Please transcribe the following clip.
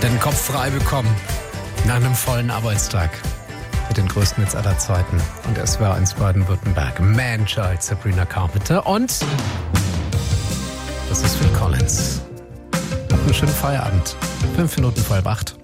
den Kopf frei bekommen nach einem vollen Arbeitstag mit den größten Hits aller Zeiten. Und es war in Baden-Württemberg. Man-Child, Sabrina Carpenter. Und das ist Phil Collins. Habt einen schönen Feierabend. 5 Minuten vor 7:30.